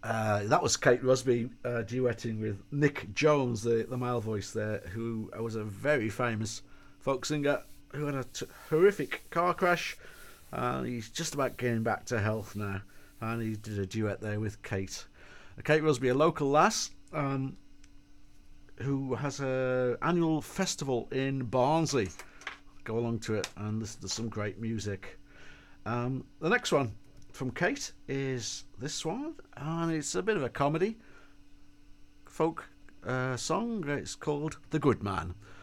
That was Kate Rusby duetting with Nick Jones, the male voice there, who was a very famous folk singer who had a horrific car crash. He's just about getting back to health now, and he did a duet there with Kate. Kate Rusby, a local lass who has an annual festival in Barnsley. Go along to it and listen to some great music. The next one from Kate is this one, and it's a bit of a comedy folk song. It's called The Good Man.